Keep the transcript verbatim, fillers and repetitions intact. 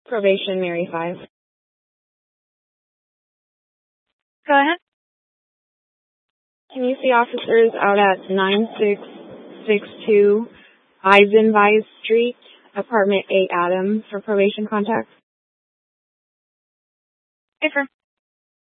Probation, Mary five. Go ahead. Can you see officers out at nine six six two Eisenweis Street, apartment eight Adam, for probation contact? Affirm.